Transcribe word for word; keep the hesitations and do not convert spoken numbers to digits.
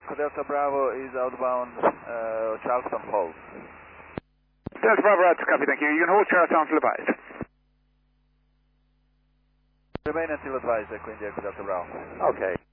Echo Delta Bravo is outbound uh, Charleston Falls. Delta Bravo, right, copy, thank you. You can hold Charleston until advised. Remain until advised, quindi Echo Delta Bravo. Okay.